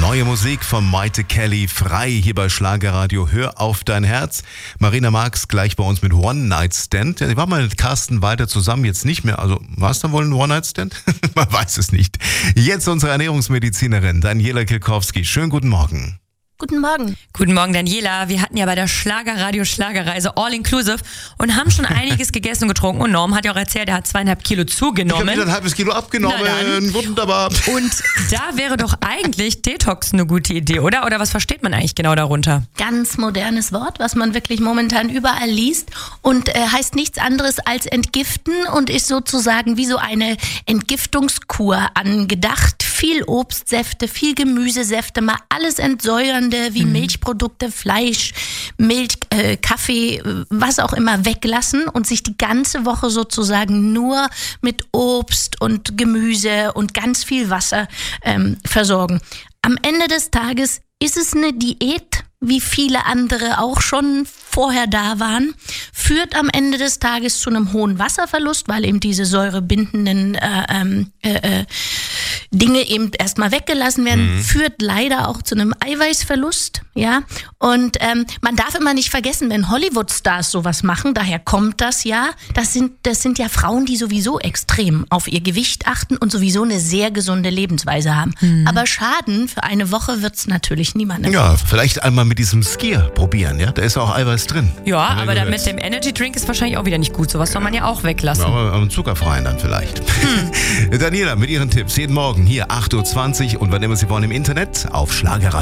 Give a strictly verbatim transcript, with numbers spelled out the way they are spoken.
Neue Musik von Maite Kelly, frei hier bei Schlagerradio. Hör auf dein Herz. Marina Marx gleich bei uns mit One Night Stand. Ja, ich war mal mit Carsten weiter zusammen, jetzt nicht mehr. Also war es dann wohl ein One Night Stand? Man weiß es nicht. Jetzt unsere Ernährungsmedizinerin Daniela Kilkowski. Schönen guten Morgen. Guten Morgen. Guten Morgen, Daniela. Wir hatten ja bei der Schlagerradio Schlagerreise All Inclusive und haben schon einiges gegessen und getrunken. Und Norm hat ja auch erzählt, er hat zweieinhalb Kilo zugenommen. Ich habe wieder ein halbes Kilo abgenommen. Wunderbar. Und da wäre doch eigentlich Detox eine gute Idee, oder? Oder was versteht man eigentlich genau darunter? Ganz modernes Wort, was man wirklich momentan überall liest und äh, heißt nichts anderes als entgiften und ist sozusagen wie so eine Entgiftungskur angedacht. Viel Obstsäfte, viel Gemüsesäfte, mal alles entsäuernde wie mhm. Milchprodukte, Fleisch, Milch, äh, Kaffee, was auch immer weglassen und sich die ganze Woche sozusagen nur mit Obst und Gemüse und ganz viel Wasser ähm, versorgen. Am Ende des Tages ist es eine Diät, wie viele andere auch schon vorher da waren, führt am Ende des Tages zu einem hohen Wasserverlust, weil eben diese säurebindenden äh, äh, äh, Dinge eben erstmal weggelassen werden, mhm. führt leider auch zu einem Eiweißverlust, ja. Und ähm, man darf immer nicht vergessen, wenn Hollywood-Stars sowas machen, daher kommt das ja, das sind, das sind ja Frauen, die sowieso extrem auf ihr Gewicht achten und sowieso eine sehr gesunde Lebensweise haben. Mhm. Aber Schaden für eine Woche wird's natürlich niemandem. Ja, vielleicht einmal mit diesem Skier probieren, ja? Da ist auch Eiweiß drin. Ja, aber dann mit dem Energy Drink ist wahrscheinlich auch wieder nicht gut. Sowas soll man ja auch weglassen. Ja, aber einen zuckerfreien dann vielleicht. Hm. Daniela mit ihren Tipps jeden Morgen hier acht Uhr zwanzig und wann immer Sie wollen im Internet auf Schlagerradio.